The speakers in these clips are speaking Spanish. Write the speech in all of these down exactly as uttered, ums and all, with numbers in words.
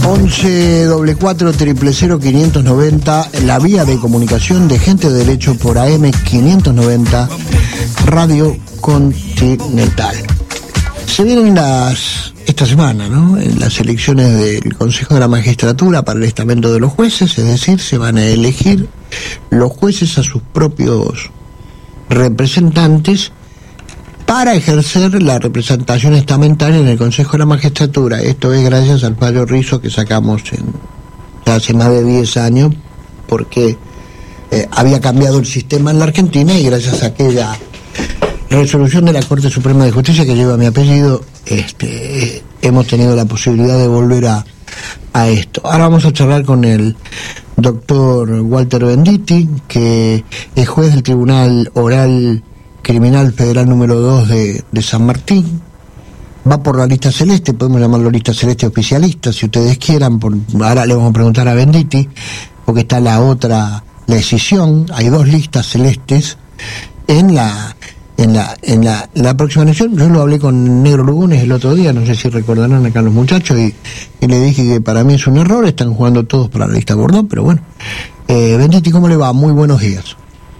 once cuatro cuatro cero cero quinientos noventa, la vía de comunicación de Gente de Derecho por A M quinientos noventa, Radio Continental. Se vienen las, esta semana, ¿no?, las elecciones del Consejo de la Magistratura para el estamento de los jueces, es decir, se van a elegir los jueces a sus propios representantes para ejercer la representación estamentaria en el Consejo de la Magistratura. Esto es gracias al fallo Rizzo que sacamos en, hace más de diez años, porque eh, había cambiado el sistema en la Argentina, y gracias a aquella resolución de la Corte Suprema de Justicia que lleva mi apellido, este, hemos tenido la posibilidad de volver a, a esto. Ahora vamos a charlar con el doctor Walter Venditti, que es juez del Tribunal Oral Criminal Federal número dos de, de San Martín. Va por la lista celeste, podemos llamarlo lista celeste oficialista, si ustedes quieran. Por, ahora le vamos a preguntar a Venditti, porque está la otra, la escisión. Hay dos listas celestes en la en la en la, la próxima elección. Yo lo hablé con Negro Lugones el otro día, no sé si recordarán acá los muchachos, y, y le dije que para mí es un error, están jugando todos para la lista Bordón, pero bueno. Eh, Venditti, ¿cómo le va? Muy buenos días.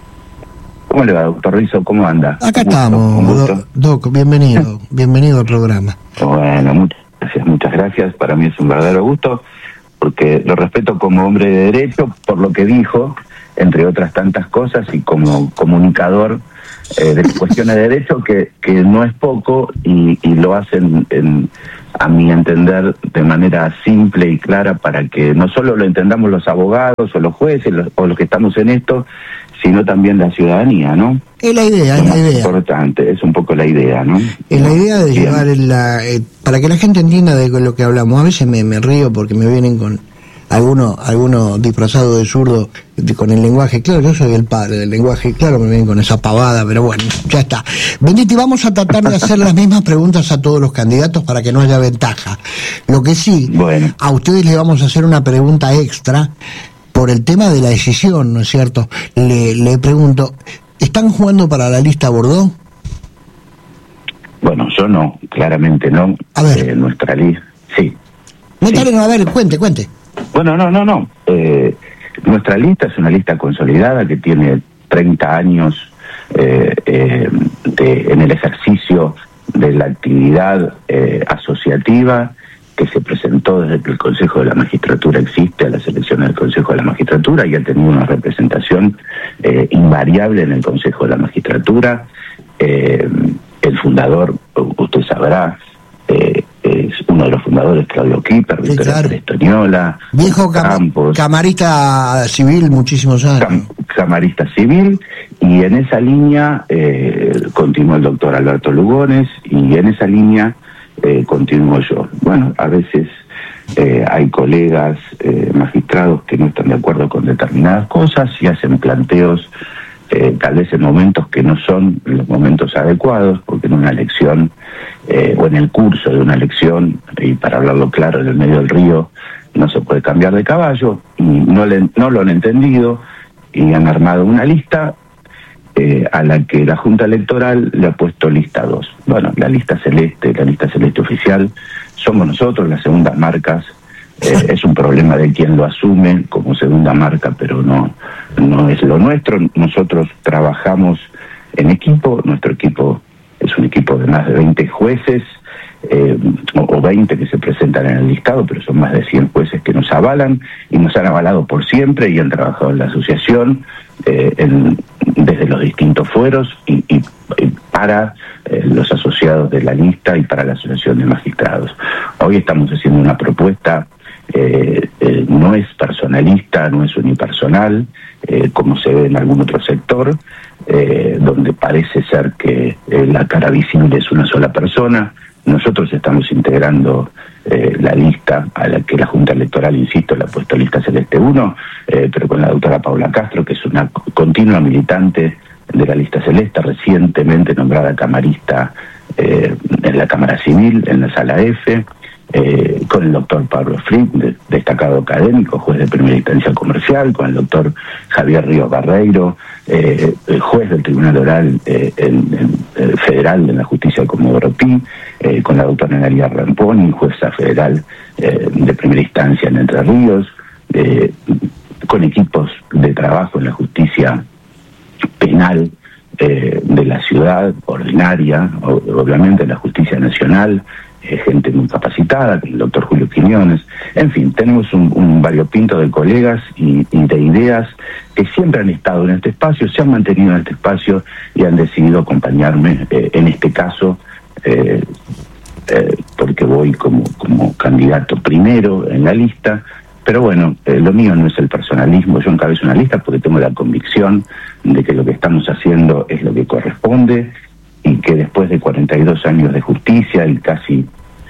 ¿Cómo le va, doctor Rizzo? ¿Cómo anda? Acá gusto, estamos, do, Doc, bienvenido, bienvenido al programa. Bueno, muchas gracias, muchas gracias. Para mí es un verdadero gusto, porque lo respeto como hombre de derecho, por lo que dijo, entre otras tantas cosas, y como comunicador eh, de cuestiones de derecho, que, que no es poco, y, y lo hacen, en, a mi entender, de manera simple y clara, para que no solo lo entendamos los abogados o los jueces los, o los que estamos en esto, sino también la ciudadanía, ¿no? Es la idea, es la idea. Es importante, es un poco la idea, ¿no? Es la idea de Bien. llevar la... Eh, para que la gente entienda de lo que hablamos. A veces me, me río porque me vienen con algunos algunos disfrazados de zurdo de, con el lenguaje claro. Yo soy el padre del lenguaje claro, me vienen con esa pavada, pero bueno, ya está. Venditti, vamos a tratar de hacer las mismas preguntas a todos los candidatos para que no haya ventaja. Lo que sí, bueno, a ustedes les vamos a hacer una pregunta extra por el tema de la decisión, ¿no es cierto? Le, le pregunto, ¿están jugando para la lista Bordón? Bueno, yo no, claramente no. A ver. Eh, nuestra lista, sí. No, sí. no, a ver, cuente, cuente. Bueno, no, no, no. Eh, nuestra lista es una lista consolidada que tiene treinta años eh, eh, de, en el ejercicio de la actividad eh, asociativa, que se presentó desde que el Consejo de la Magistratura existe a las elecciones del Consejo de la Magistratura, y ha tenido una representación eh, invariable en el Consejo de la Magistratura. Eh, el fundador, usted sabrá, eh, es uno de los fundadores, Claudio Kipper, sí, Victoria claro. Estoñola, viejo cam Campos, camarista civil muchísimos años. Cam camarista civil, y en esa línea eh, continuó el doctor Alberto Lugones, y en esa línea Eh, continúo yo. Bueno, a veces eh, hay colegas eh, magistrados que no están de acuerdo con determinadas cosas y hacen planteos eh, tal vez en momentos que no son los momentos adecuados, porque en una elección eh, o en el curso de una elección, y para hablarlo claro, en el medio del río no se puede cambiar de caballo, y no, le, no lo han entendido, y han armado una lista Eh, a la que la Junta Electoral le ha puesto lista dos. Bueno, la lista celeste, la lista celeste oficial, somos nosotros, las segundas marcas. Eh, es un problema de quien lo asume como segunda marca, pero no, no es lo nuestro. Nosotros trabajamos en equipo, nuestro equipo es un equipo de más de veinte jueces, eh, o, o veinte que se presentan en el listado, pero son más de cien jueces que nos avalan, y nos han avalado por siempre, y han trabajado en la asociación, eh, en, desde los distintos fueros, y, y, y para eh, los asociados de la lista y para la Asociación de Magistrados. Hoy estamos haciendo una propuesta, eh, eh, no es personalista, no es unipersonal, eh, como se ve en algún otro sector, eh, donde parece ser que eh, la cara visible es una sola persona. Nosotros estamos integrando eh, la lista a la que la Junta Electoral, insisto, le ha puesto lista celeste uno, eh, pero con la doctora Paula Castro, que es una continua militante de la lista celeste, recientemente nombrada camarista eh, en la Cámara Civil, en la Sala F, eh, con el doctor Pablo Frick, de, destacado académico, juez de primera instancia comercial, con el doctor Javier Ríos Barreiro, eh, el juez del Tribunal Oral eh, en, en, en, Federal de la Justicia de Comodoro Pi, eh, con la doctora Analia Ramponi, jueza federal eh, de primera instancia en Entre Ríos, eh, con equipos de trabajo en la justicia penal eh, de la ciudad, ordinaria, obviamente en la justicia nacional, eh, gente muy capacitada, el doctor Julio Quiñones. En fin, tenemos un, un variopinto de colegas y, y de ideas que siempre han estado en este espacio, se han mantenido en este espacio y han decidido acompañarme eh, en este caso, eh, eh, porque voy como, como candidato primero en la lista. Pero bueno, eh, lo mío no es el personalismo, yo encabezo una lista porque tengo la convicción de que lo que estamos haciendo es lo que corresponde y que después de cuarenta y dos años de justicia y casi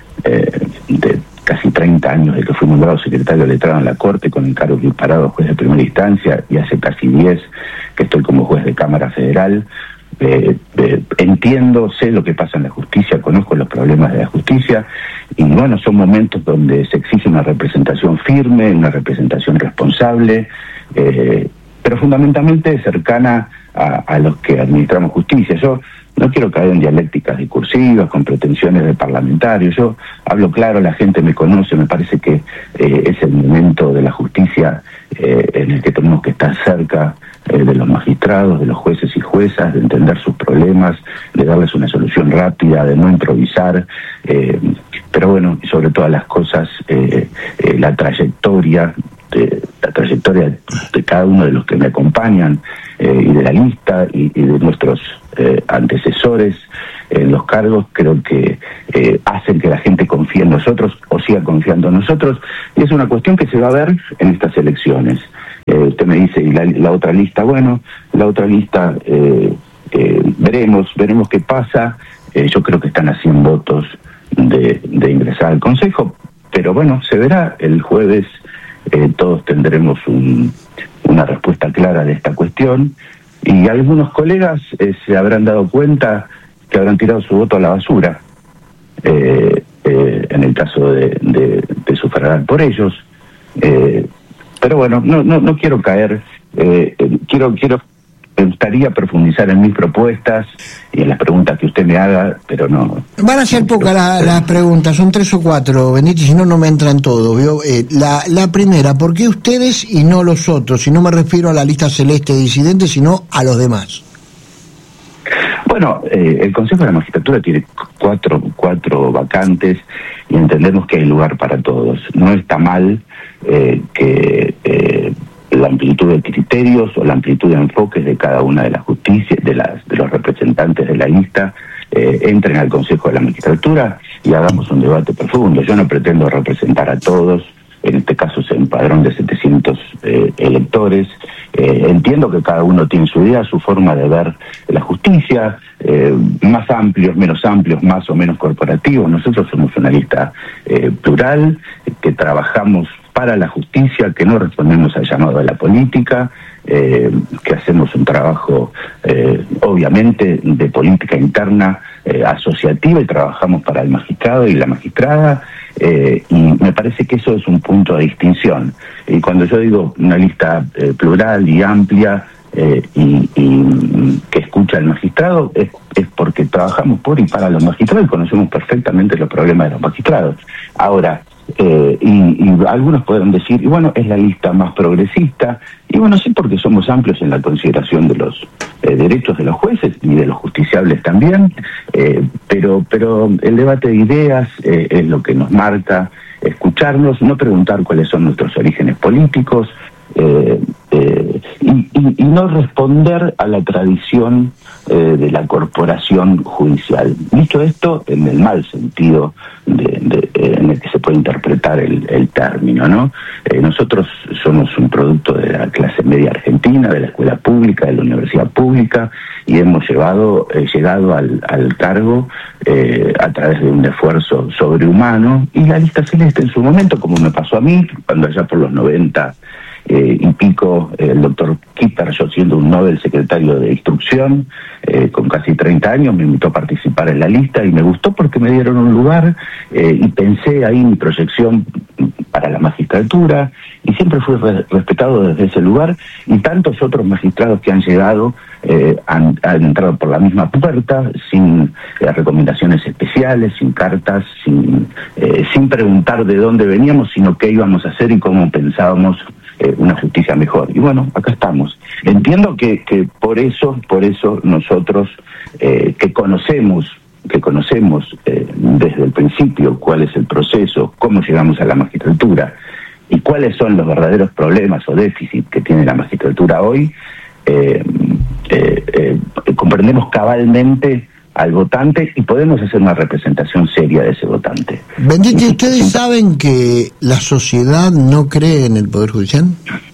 eh, de casi treinta años de que fui nombrado secretario letrado en la Corte con encargo equiparado a juez de primera instancia y hace casi diez que estoy como juez de Cámara Federal, Eh, eh, entiendo, sé lo que pasa en la justicia, conozco los problemas de la justicia y bueno, son momentos donde se exige una representación firme, una representación responsable, eh, pero fundamentalmente cercana a, a los que administramos justicia. Yo no quiero caer en dialécticas discursivas con pretensiones de parlamentario, yo hablo claro, la gente me conoce, me parece que eh, es el momento de la justicia eh, en el que tenemos que estar cerca eh, de los magistrados, de los jueces y juezas, de entender sus problemas, de darles una solución rápida, de no improvisar, eh, pero bueno, y sobre todas las cosas, eh, eh, la trayectoria, de, la trayectoria de cada uno de los que me acompañan eh, y de la lista y, y de nuestros eh, antecesores en los cargos, creo que eh, hacen que la gente confíe en nosotros o siga confiando en nosotros, y es una cuestión que se va a ver en estas elecciones. Eh, usted me dice, ¿y la, la otra lista? Bueno, la otra lista eh, eh, veremos, veremos qué pasa. Eh, yo creo que están a cien votos de, de ingresar al Consejo, pero bueno, se verá el jueves. Eh, todos tendremos un, una respuesta clara de esta cuestión y algunos colegas eh, se habrán dado cuenta que habrán tirado su voto a la basura eh, eh, en el caso de, de, de sufragar por ellos, eh, pero bueno, no no no quiero caer, eh, eh, quiero quiero me gustaría profundizar en mis propuestas y en las preguntas que usted me haga, pero no... Van a ser pocas la, las preguntas, son tres o cuatro, Benito, si no, no me entran todos. ¿Vio? Eh, la, la primera, ¿por qué ustedes y no los otros? Y no me refiero a la lista celeste de disidentes, sino a los demás. Bueno, eh, el Consejo de la Magistratura tiene cuatro, cuatro vacantes y entendemos que hay lugar para todos. No está mal eh, que... Eh, la amplitud de criterios o la amplitud de enfoques de cada una de las justicias, de las de los representantes de la lista, eh, entren al Consejo de la Magistratura y hagamos un debate profundo. Yo no pretendo representar a todos, en este caso es un padrón de setecientos eh, electores. Eh, entiendo que cada uno tiene su idea, su forma de ver la justicia, eh, más amplios, menos amplios, más o menos corporativos. Nosotros somos una lista eh, plural, que trabajamos para la justicia, que no respondemos al llamado de la política, eh, que hacemos un trabajo, eh, obviamente, de política interna eh, asociativa y trabajamos para el magistrado y la magistrada, eh, y me parece que eso es un punto de distinción. Y cuando yo digo una lista eh, plural y amplia eh, y, y que escucha al magistrado, es, es porque trabajamos por y para los magistrados y conocemos perfectamente los problemas de los magistrados. Ahora, Eh, y, y algunos podrán decir, y bueno, es la lista más progresista, y bueno, sí, porque somos amplios en la consideración de los eh, derechos de los jueces y de los justiciables también, eh, pero pero el debate de ideas eh, es lo que nos marca, escucharnos, no preguntar cuáles son nuestros orígenes políticos, eh, eh, y, y, y no responder a la tradición eh, de la corporación judicial. Dicho esto, en el mal sentido de, de, eh, en el que se puede interpretar el, el término, ¿no? Eh, nosotros somos un producto de la clase media argentina, de la escuela pública, de la universidad pública, y hemos llevado, eh, llegado al, al cargo eh, a través de un esfuerzo sobrehumano, y la lista celeste en su momento, como me pasó a mí, cuando allá por los noventa eh, y pico, eh, el doctor Kiper, yo siendo un Nobel secretario de Instrucción, eh, con casi treinta años, me invitó a participar en la lista y me gustó porque me dieron un lugar eh, y pensé ahí mi proyección para la magistratura y siempre fui re- respetado desde ese lugar, y tantos otros magistrados que han llegado eh, han, han entrado por la misma puerta sin eh, recomendaciones especiales, sin cartas, sin, eh, sin preguntar de dónde veníamos, sino qué íbamos a hacer y cómo pensábamos eh, una justicia mejor. Y bueno, acá estamos. Entiendo que, que por eso, por eso nosotros eh, que conocemos que conocemos eh, desde el principio cuál es el proceso, cómo llegamos a la magistratura y cuáles son los verdaderos problemas o déficits que tiene la magistratura hoy, eh, eh, eh, comprendemos cabalmente al votante y podemos hacer una representación seria de ese votante. Venditti, ¿ustedes saben que la sociedad no cree en el Poder Judicial?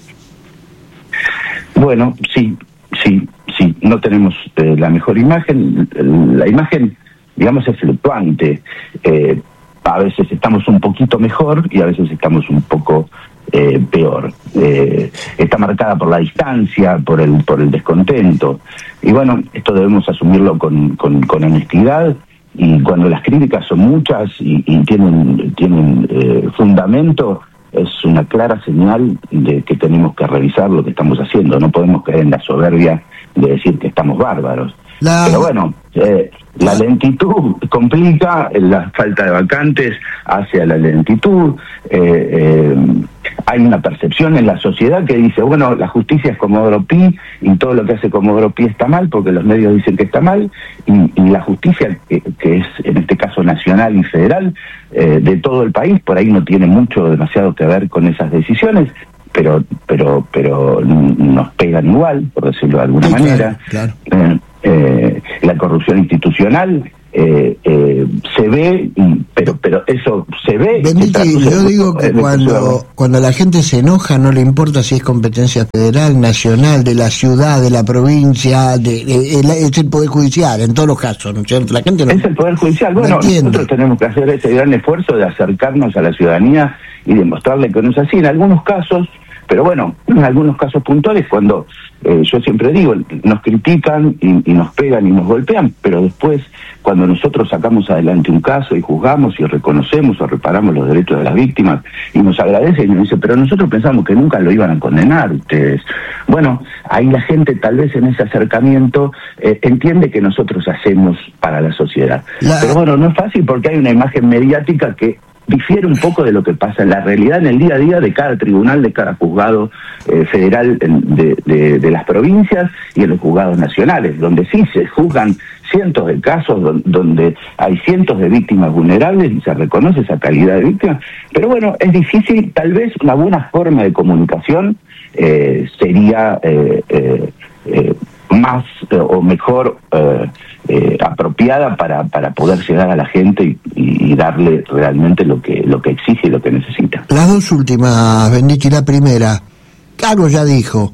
Bueno, sí, sí, sí, no tenemos eh, la mejor imagen, la imagen, digamos, es fluctuante. Eh, a veces estamos un poquito mejor y a veces estamos un poco eh, peor. Eh, está marcada por la distancia, por el por el descontento. Y bueno, esto debemos asumirlo con, con, con honestidad, y cuando las críticas son muchas y, y tienen, tienen eh, fundamento, es una clara señal de que tenemos que revisar lo que estamos haciendo. No podemos caer en la soberbia de decir que estamos bárbaros. La... Pero bueno, eh, la lentitud complica, la falta de vacantes hace a la lentitud. Eh, eh, hay una percepción en la sociedad que dice, bueno, la justicia es Comodoro Pi y todo lo que hace Comodoro Pi está mal porque los medios dicen que está mal, y, y la justicia, que, que es en este caso nacional y federal, eh, de todo el país, por ahí no tiene mucho, demasiado que ver con esas decisiones, pero pero pero nos pegan igual, por decirlo de alguna sí, manera. Claro, claro. Eh, eh, la corrupción institucional eh, eh, se ve, pero pero eso se ve. Venditti, yo digo que cuando cuando la gente se enoja no le importa si es competencia federal, nacional, de la ciudad, de la provincia, de, de, de es el Poder Judicial en todos los casos, ¿no es cierto? La gente no, es el Poder Judicial. Bueno, no nosotros tenemos que hacer ese gran esfuerzo de acercarnos a la ciudadanía y demostrarle que no es así. En algunos casos, pero bueno, en algunos casos puntuales, cuando eh, yo siempre digo, nos critican y, y nos pegan y nos golpean, pero después, cuando nosotros sacamos adelante un caso y juzgamos y reconocemos o reparamos los derechos de las víctimas y nos agradecen y nos dicen, pero nosotros pensamos que nunca lo iban a condenar ustedes. Bueno, ahí la gente tal vez en ese acercamiento eh, entiende que nosotros hacemos para la sociedad. La... Pero bueno, no es fácil porque hay una imagen mediática que difiere un poco de lo que pasa en la realidad, en el día a día de cada tribunal, de cada juzgado eh, federal de, de, de las provincias y en los juzgados nacionales, donde sí se juzgan cientos de casos, don, donde hay cientos de víctimas vulnerables y se reconoce esa calidad de víctimas. Pero bueno, es difícil, tal vez una buena forma de comunicación eh, sería eh, eh, eh, más eh, o mejor eh, eh, apropiada para para poder llegar a la gente y, y, y darle realmente lo que lo que exige y lo que necesita. Las dos últimas, Venditti. La primera, Carlos ya dijo,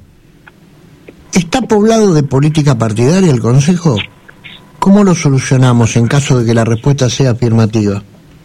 ¿está poblado de política partidaria el Consejo? ¿Cómo lo solucionamos en caso de que la respuesta sea afirmativa?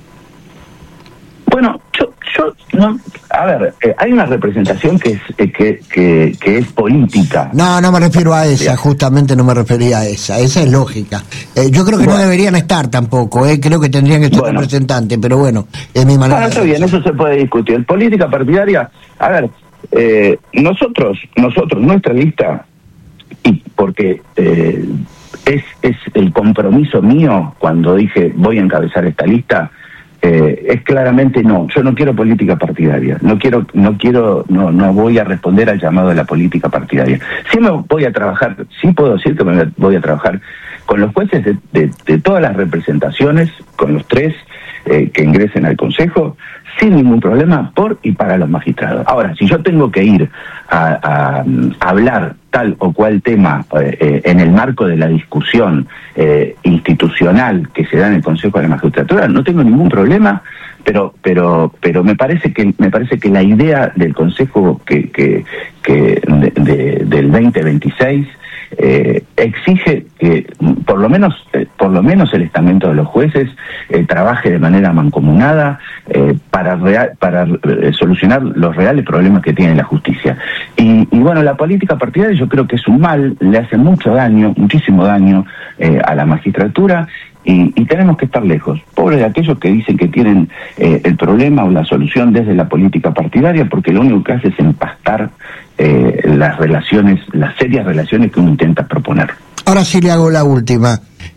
Bueno, yo, yo no, a ver, eh, hay una representación que es eh, que, que que es política. No, no me refiero a esa, justamente no me refería a esa, esa es lógica. Eh, yo creo que bueno, no deberían estar tampoco, eh, creo que tendrían que estar bueno, representantes, pero bueno, es mi manera. Bueno, está de bien, eso se puede discutir. Política partidaria, a ver, eh, nosotros, nosotros, nuestra lista, y porque eh, es, es el compromiso mío cuando dije voy a encabezar esta lista, Eh, es claramente no, yo no quiero política partidaria, no quiero, no quiero, no, no voy a responder al llamado de la política partidaria. Sí me voy a trabajar, sí puedo decir que me voy a trabajar con los jueces de, de, de todas las representaciones, con los tres eh, que ingresen al Consejo, sin ningún problema, por y para los magistrados. Ahora, si yo tengo que ir a, a, a hablar tal o cual tema eh, eh, en el marco de la discusión eh, institucional que se da en el Consejo de la Magistratura, no tengo ningún problema, pero pero pero me parece que me parece que la idea del Consejo que que, que de, de, del veinte veintiséis eh, exige que por lo menos eh, por lo menos el estamento de los jueces eh, trabaje de manera mancomunada eh, para real, para eh, solucionar los reales problemas que tiene la justicia. Y, y bueno, la política partidaria yo creo que es un mal, le hace mucho daño, muchísimo daño eh, a la magistratura. Y, y tenemos que estar lejos. Pobre de aquellos que dicen que tienen eh, el problema o la solución desde la política partidaria, porque lo único que hace es empastar eh, las relaciones, las serias relaciones que uno intenta proponer. Ahora sí le hago la última.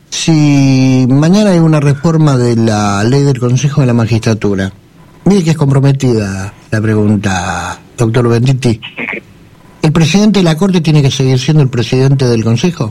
Si mañana hay una reforma de la ley del Consejo de la Magistratura, mire que es comprometida la pregunta, doctor Venditti, ¿el presidente de la Corte tiene que seguir siendo el presidente del Consejo?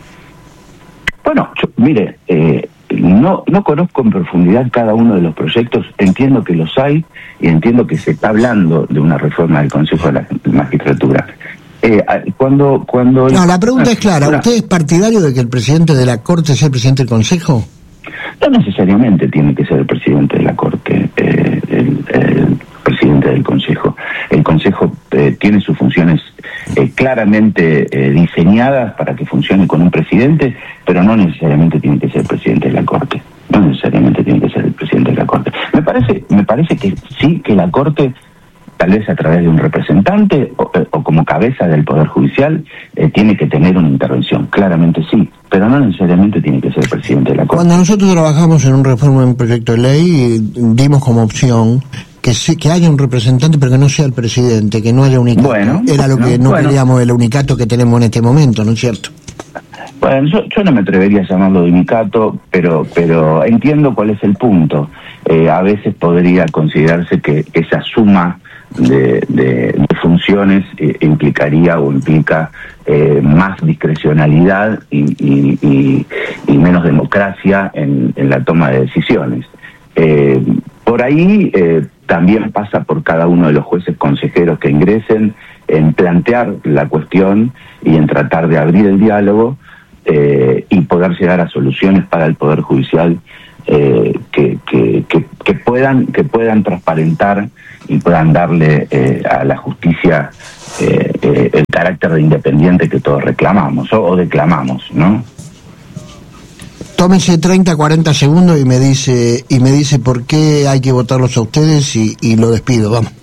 Bueno, yo, mire, eh, no no conozco en profundidad cada uno de los proyectos, entiendo que los hay y entiendo que se está hablando de una reforma del Consejo de la Magistratura. Eh, cuando cuando No, la pregunta es clara, ¿usted es partidario de que el presidente de la Corte sea el presidente del Consejo? No necesariamente tiene que ser el presidente de la Corte, eh, el, el presidente del Consejo. El Consejo eh, tiene sus funciones eh, claramente eh, diseñadas para que funcione con un presidente, pero no necesariamente tiene que ser el presidente de la Corte. No necesariamente tiene que ser el presidente de la Corte. Me parece, me parece que sí, que la Corte, tal vez a través de un representante o, o como cabeza del Poder Judicial, eh, tiene que tener una intervención. Claramente sí, pero no necesariamente tiene que ser el presidente de la Corte. Cuando nosotros trabajamos en un reforma en un proyecto de ley, dimos como opción que sí, que haya un representante, pero que no sea el presidente, que no haya unicato. Bueno, Era lo que no bueno. queríamos, el unicato que tenemos en este momento, ¿no es cierto? Bueno, yo, yo no me atrevería a llamarlo de unicato, pero pero entiendo cuál es el punto. Eh, a veces podría considerarse que esa suma de, de, de funciones eh, implicaría o implica eh, más discrecionalidad y, y, y, y menos democracia en, en la toma de decisiones. Eh, por ahí eh, también pasa por cada uno de los jueces consejeros que ingresen en plantear la cuestión y en tratar de abrir el diálogo eh, y poder llegar a soluciones para el Poder Judicial eh, que, que, que, que puedan que puedan transparentar y puedan darle eh, a la justicia eh, eh, el carácter de independiente que todos reclamamos o, o declamamos, ¿no? Tómese treinta, cuarenta segundos y me dice y me dice por qué hay que votarlos a ustedes y, y lo despido, vamos.